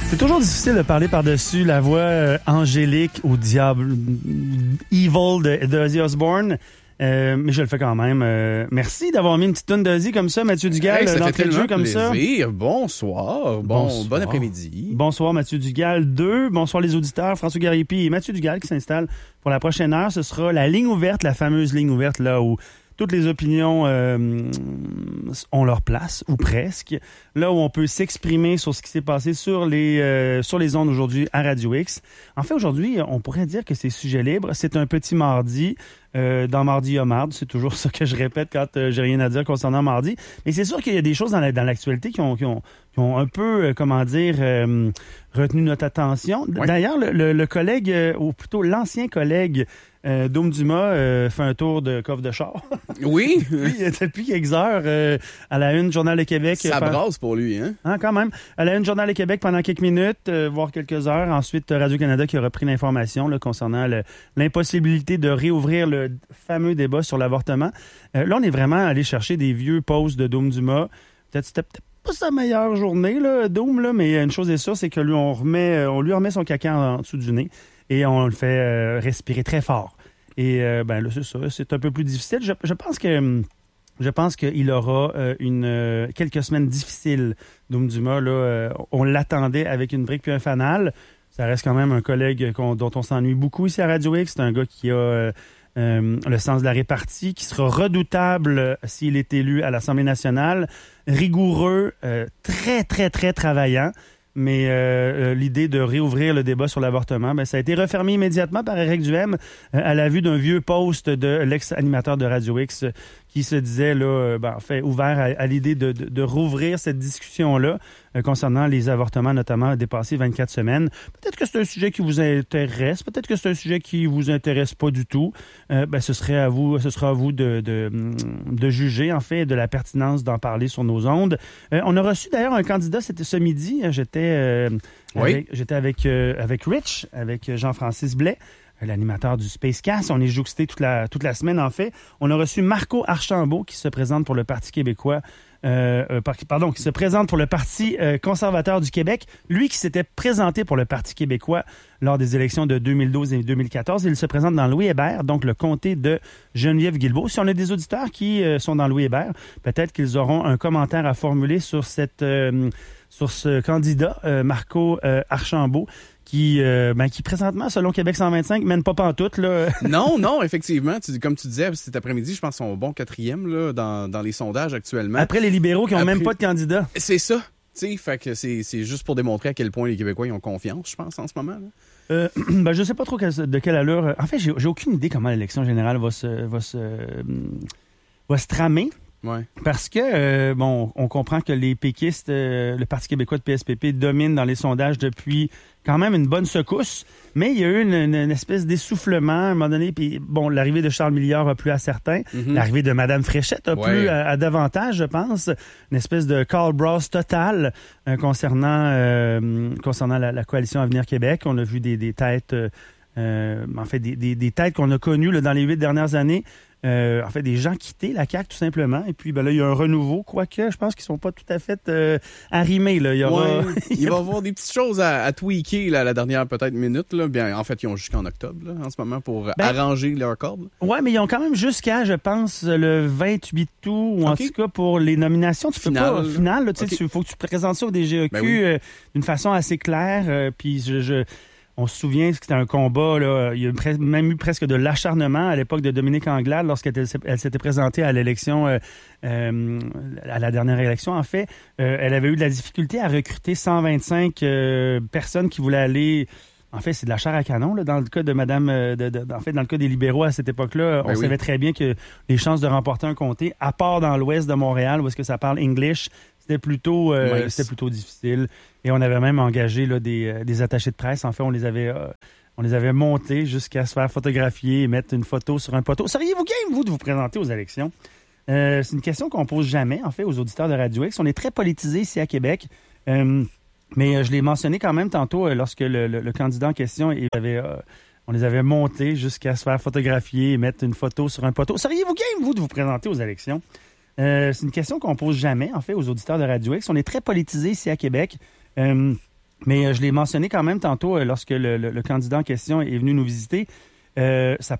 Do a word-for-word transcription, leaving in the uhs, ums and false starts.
C'est toujours difficile de parler par-dessus la voix euh, angélique ou diable, evil de, de Ozzy Osbourne. Euh, mais je le fais quand même. Euh, merci d'avoir mis une petite toune d'Ozzy comme ça, Mathieu Dugal, hey, d'entrée de jeu comme plaisir. ça. Bonsoir. Bon, Bonsoir. Bon après-midi. Bonsoir Mathieu Dugal deux. Bonsoir les auditeurs. François Garipi et Mathieu Dugal qui s'installe pour la prochaine heure. Ce sera la ligne ouverte, la fameuse ligne ouverte là où toutes les opinions euh, ont leur place, ou presque. Là où on peut s'exprimer sur ce qui s'est passé sur les euh, sur les ondes aujourd'hui à Radio X. En fait, aujourd'hui, on pourrait dire que c'est sujet libre. C'est un petit mardi. Euh, dans Mardi, il y a marde. C'est toujours ça que je répète quand euh, j'ai rien à dire concernant Mardi. Mais c'est sûr qu'il y a des choses dans, la, dans l'actualité qui ont, qui ont, qui ont un peu, euh, comment dire, euh, retenu notre attention. Oui. D'ailleurs, le, le, le collègue, euh, ou plutôt l'ancien collègue euh, Dôme Dumas euh, fait un tour de coffre de char. Oui. Depuis, depuis quelques heures, euh, à la une Journal de Québec. Ça par... brasse pour lui, hein? Hein, quand même. À la une Journal de Québec pendant quelques minutes, euh, voire quelques heures. Ensuite, Radio-Canada qui a repris l'information là, concernant le, l'impossibilité de réouvrir le fameux débat sur l'avortement. Euh, là, on est vraiment allé chercher des vieux posts de Dôme Dumas. Peut-être c'était peut-être pas sa meilleure journée, là, Dôme, là, mais une chose est sûre, c'est que lui, on remet, on lui remet son caca en, en dessous du nez et on le fait euh, respirer très fort. Et euh, ben là, c'est ça, c'est un peu plus difficile. Je, je pense que je pense qu'il aura euh, une euh, quelques semaines difficiles, Dôme Dumas. Là, euh, on l'attendait avec une brique puis un fanal. Ça reste quand même un collègue qu'on, dont on s'ennuie beaucoup ici à Radio X. C'est un gars qui a euh, euh, le sens de la répartie, qui sera redoutable euh, s'il est élu à l'Assemblée nationale, rigoureux, euh, très, très, très travaillant. Mais euh, l'idée de réouvrir le débat sur l'avortement, ben, ça a été refermé immédiatement par Éric Duhem euh, à la vue d'un vieux post de l'ex-animateur de Radio X euh, qui se disait, là, euh, ben, en fait, ouvert à, à l'idée de, de, de rouvrir cette discussion-là euh, concernant les avortements, notamment dépassés vingt-quatre semaines. Peut-être que c'est un sujet qui vous intéresse, peut-être que c'est un sujet qui vous intéresse pas du tout. Euh, ben, ce serait à vous, ce sera à vous de, de, de juger, en fait, de la pertinence d'en parler sur nos ondes. Euh, on a reçu d'ailleurs un candidat, c'était ce midi, j'étais Euh, oui. avec, j'étais avec, euh, avec Rich, avec Jean-Francis Blais, l'animateur du Spacecast. On est jouxté toute la, toute la semaine, en fait. On a reçu Marco Archambault, qui se présente pour le Parti québécois, euh, euh, pardon, qui se présente pour le Parti euh, conservateur du Québec. Lui qui s'était présenté pour le Parti québécois lors des élections de deux mille douze et deux mille quatorze. Il se présente dans Louis-Hébert, donc le comté de Geneviève-Guilbeault. Si on a des auditeurs qui euh, sont dans Louis-Hébert, peut-être qu'ils auront un commentaire à formuler sur cette... Euh, sur ce candidat, euh, Marco euh, Archambault, qui, euh, ben, qui présentement, selon Québec cent vingt-cinq, mène pas pantoute, là. non, non, effectivement. Tu, comme tu disais, cet après-midi, je pense qu'ils sont au bon quatrième là, dans, dans les sondages actuellement. Après les libéraux qui n'ont Après... même pas de candidat. C'est ça. Tu sais, fait que c'est, c'est juste pour démontrer à quel point les Québécois ils ont confiance, je pense, en ce moment. Là. Euh, ben, je sais pas trop de quelle allure. En fait, j'ai, j'ai aucune idée comment l'élection générale va se, va se, va se tramer. Ouais. Parce que, euh, bon, on comprend que les péquistes, euh, le Parti québécois de P S P P domine dans les sondages depuis quand même une bonne secousse, mais il y a eu une, une, une espèce d'essoufflement à un moment donné, puis bon, l'arrivée de Charles Milliard a plu à certains, mm-hmm. l'arrivée de Mme Fréchette a ouais. plu à, à davantage, je pense, une espèce de call brosse totale euh, concernant, euh, concernant la, la coalition Avenir Québec. On a vu des, des têtes, euh, en fait, des, des, des têtes qu'on a connues là, dans les huit dernières années. Euh, en fait, des gens quitter la C A Q tout simplement. Et puis, ben là, il y a un renouveau, quoique je pense qu'ils sont pas tout à fait euh, arrimés. Là. Il, y aura... ouais, il va y avoir des petites choses à, à tweaker là, à la dernière peut-être minute. Là. Bien, en fait, ils ont jusqu'en octobre là, en ce moment pour ben, arranger leur corde. Oui, mais ils ont quand même jusqu'à, je pense, le vingt-huit août, ou en okay. tout cas pour les nominations. Tu Final. peux pas, au final, il okay. faut que tu présentes ça au D G E Q ben oui. euh, d'une façon assez claire. Euh, puis je... je On se souvient que c'était un combat, là. Il y a pre- même eu presque de l'acharnement à l'époque de Dominique Anglade lorsqu'elle elle s'était présentée à l'élection, euh, euh, à la dernière élection, en fait. Euh, elle avait eu de la difficulté à recruter cent vingt-cinq euh, personnes qui voulaient aller... En fait, c'est de la chair à canon, là, dans le cas de Madame... De, de, en fait, dans le cas des libéraux à cette époque-là, ben on oui. savait très bien que les chances de remporter un comté, à part dans l'ouest de Montréal, où est-ce que ça parle English, c'était plutôt, euh, c'était plutôt difficile. Et on avait même engagé là, des, des attachés de presse. En fait, on les avait, euh, on les avait montés jusqu'à se faire photographier et mettre une photo sur un poteau. Seriez-vous game, vous, de vous présenter aux élections? Euh, c'est une question qu'on pose jamais, en fait, aux auditeurs de Radio X. On est très politisés ici à Québec. Euh, mais je l'ai mentionné quand même tantôt euh, lorsque le, le, le candidat en question il avait... Euh, on les avait montés jusqu'à se faire photographier et mettre une photo sur un poteau. Seriez-vous game, vous, de vous présenter aux élections? Euh, c'est une question qu'on pose jamais, en fait, aux auditeurs de Radio X. On est très politisés ici à Québec. Euh, Mais euh, je l'ai mentionné quand même tantôt euh, lorsque le, le, le candidat en question est venu nous visiter. Euh, ça